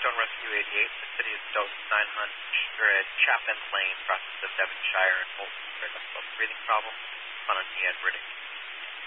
Keystone Rescue 88, the city of Dose 900, Chapin Lane, process of Devonshire and Holton. Breathing problem, on Edward.